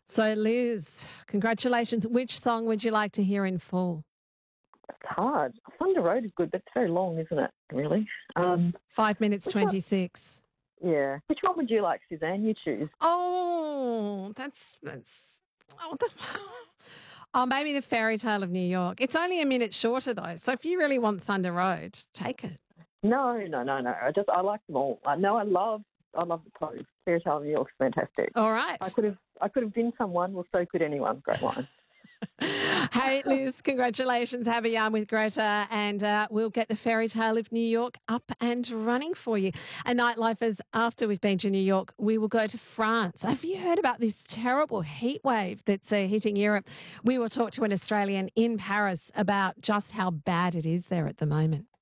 So, Liz, congratulations. Which song would you like to hear in full? It's hard. Thunder Road is good, but it's very long, isn't it, really? 5 minutes Which one? 26. Yeah. Which one would you like, Suzanne? You choose. Oh, oh, oh, maybe the Fairy Tale of New York. It's only a minute shorter though, so if you really want Thunder Road, take it. No. I like them all. I love the pose. Fairy Tale of New York's fantastic. All right. I could have been someone. Well, so could anyone. Great line. Hey, Liz, congratulations. Have a yarn with Greta, and we'll get the Fairy Tale of New York up and running for you. And Nightlifers, after we've been to New York, we will go to France. Have you heard about this terrible heat wave that's hitting Europe? We will talk to an Australian in Paris about just how bad it is there at the moment.